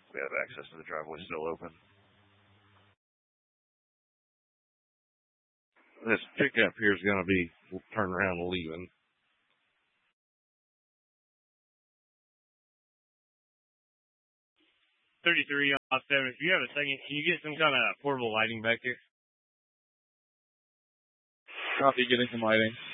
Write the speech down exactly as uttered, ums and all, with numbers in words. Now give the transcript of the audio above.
We have access to the driveway still open. This pickup here is going to be turning around and leaving. thirty-three off seven. If you have a second, can you get some kind of portable lighting back here? Copy, getting some lighting.